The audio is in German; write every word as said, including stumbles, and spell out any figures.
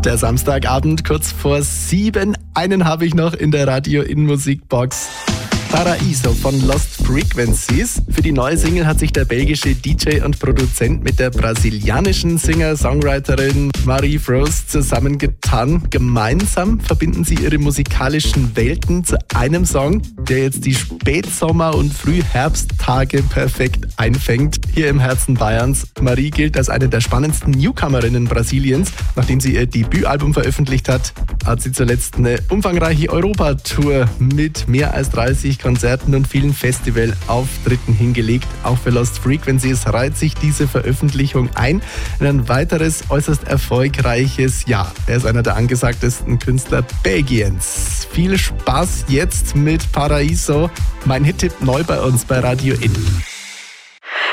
Der Samstagabend kurz vor sieben. Einen habe ich noch in der Radio-In-Musikbox. Paraíso von Lost Frequencies. Für die neue Single hat sich der belgische D J und Produzent mit der brasilianischen Singer-Songwriterin Marie-Frost zusammengetan. Gemeinsam verbinden sie ihre musikalischen Welten zu einem Song, der jetzt die Spätsommer- und Frühherbsttage perfekt einfängt. Hier im Herzen Bayerns. Marie gilt als eine der spannendsten Newcomerinnen Brasiliens. Nachdem sie ihr Debütalbum veröffentlicht hat, hat sie zuletzt eine umfangreiche Europatour mit mehr als dreißig Konzerten und vielen Festivalauftritten hingelegt. Auch für Lost Frequencies reiht sich diese Veröffentlichung ein in ein weiteres äußerst erfolgreiches Jahr. Er ist einer der angesagtesten Künstler Belgiens. Viel Spaß jetzt mit Paraíso. Mein Hit-Tipp neu bei uns bei Radio In.